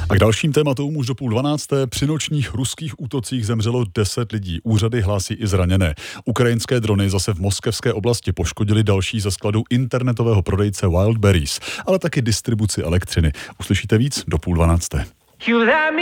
A k dalším tématům už do 11:30 při nočních ruských útocích zemřelo 10 lidí. Úřady hlásí i zraněné. Ukrajinské drony zase v moskevské oblasti poškodily další ze skladu internetového prodejce Wildberries, ale taky distribuci elektřiny. Uslyšíte víc do 11:30.